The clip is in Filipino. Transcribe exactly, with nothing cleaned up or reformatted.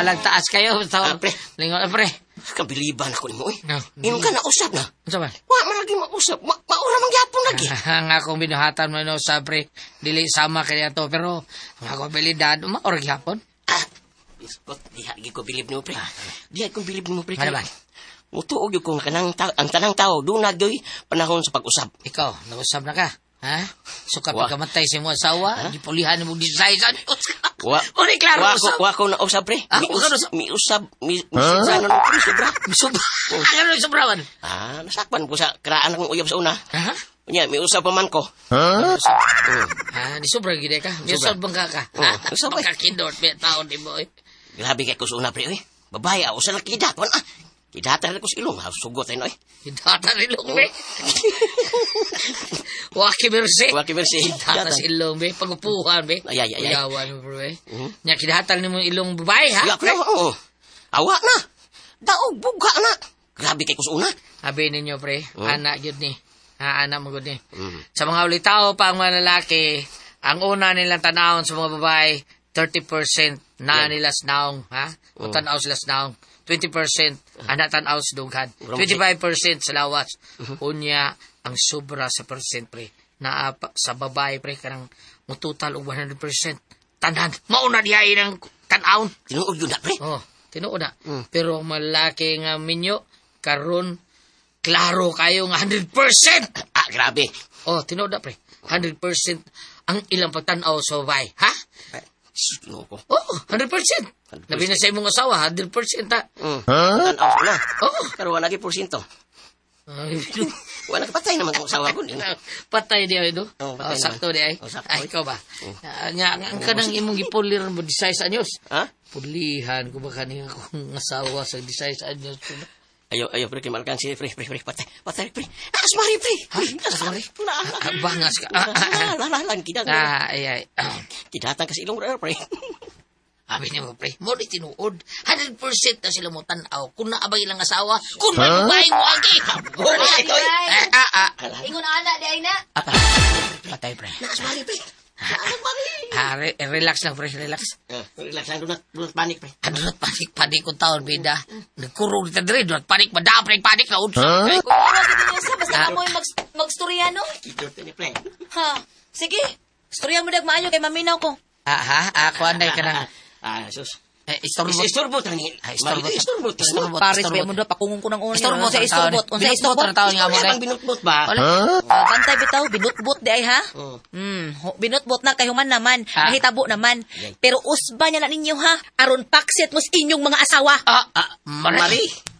Balag taas kayo. Ah, pre. Lingon, pre. Kabiliban ako nimo eh. No. Ingon ka na usab na. Unsa man? Wa man lagi mausap. Ma maura man gyapon lagi. Ang akong binuhatan mo no sa pre. Dili sama kaya to pero ang akong abilidad maor gyapon. Ah, biskot diha gi ko bilib nimo pre. Diha ko bilib nimo pre. Ano ba? Mutuog yung kung kanang ta- ang tanang tao doon na gyoy panahon sa pag-usap. Ikaw, nag-usab na ka. Ha? Suka Wa. pagkamatay sa mo asawa, gipulihan mo design sa Wa. Uri klaro Wa usab. ko wa ko na usab pre. Ah, Mi wa ka na us- mi usab mi mi sa ano pre sobra. Sobra. Ano yung sobrawan? Ah, nasakpan ko sa karaan akong uyab sa una. Ha? Nya mi usab pa man ko. Ah, Mm. di sobra gid ka. Di Sobra. sobra bangka ka. Oo, sobra. Pagkakindot may taon di mo. eh. Grabe kay ko sa una pre oy. Babae ako sa kidat man ah. Kidatan ko sa ilong ha sugot ay noy. Hidata rilong be. Waki berse. Waki berse. Hidata sa ilong be. Pagupuhan be. Ay, ay, ay, ay. Uyawan mo bro be. Nya kidatan ni mo ilong babae ha. Ya pre. Oo. Awa na. Daog buga na. Grabe kay ko sa una. Abi ninyo pre, anak yun ni. Ha, anak mo gud ni. Mm. Sa mga ulitaw pa ang mga lalaki, ang una nilang tanawon sa mga babae, thirty percent na Yan. nila snaong, ha? O tanaw sila snaong. twenty percent anak tanaw sa dughan. Murang twenty-five percent sa lawas. Unya, ang sobra sa percent pre. Na sa babae pre, kanang mututal og one hundred percent. Tanan, mauna diha ng tanawon. Tinuod yun na pre. Oh, tinuod na. Mm. Pero malaki nga minyo, karon klaro kayo nga one hundred percent. Ah, grabe. Oh, tinuod na pre. one hundred percent ang ilang pagtanaw sa babae. Ha? Tinuod ko. Oh, one hundred percent. Labi na sa imong asawa, one hundred percent ha. Mm. Tanaw ko na. Oh. Pero wala lagi porsyento. Ay, Wala kapatay naman kung asawa ko. patay di ay do. Oh, Oh, patay sakto di ay. Oh, sakto. Ay, ikaw ba? Ah, Nya, ang kanang imong gipulir mo design sa anyos. Ha? Pulihan ko ba kanina akong asawa sa design sa anyos. Ayo, ayo, pre, kimalkan si pre, pre, pre, patay, patay, pre. Asmari, pre. Asmari. Ah, bangas ka. Ah, ah, ah. Lalalan, kita. Ah, ay, ay. Ah. Kidatan kasi ilong pre, pre. Abi niya mo, pre, mo di tinuod. one hundred percent na sila mo tanaw. Kung naabay ilang asawa, kung may babae mo agi. Ay, ay, Ah, ah, ah. Ingon na anak, di ay na. Apa? Patay, pre. Asmari, pre. Asmari. Ah, re- relax lang, pre, relax. Relax lang, dunat, dunat panik, pre. Ah, dunat panik, panik kong taon, bida. Nagkurong kita diri, dunat panik, mada, pre, panik na unsa. Kung ano, dito niya sa, basta ka mo yung mag- magstorya, no? Kidot ni pre. Ha? Sige. Storya mo dag maayo kay maminaw ko. Ah, ha? Ako anday ka ng... Ah, sus. Eh, istorbot. Istorbot ni. Ah, istorbot. Istorbot. Istorbot. Paris istorbot. ba mo do pakungong ko ng una. Istorbot Unsa ang istorbot? taon. Unsa istorbot? ang taon nga mo, Wala pre. bang binutbot ba? Wala. Ah, bantay bitaw, binutbot di ay ha? Oh. Hmm, ho- binutbot na kay human naman, Ah. nahitabo naman. Pero usba niya na ninyo ha, aron paksit mos inyong mga asawa. Ah, ah, Mari. Mari.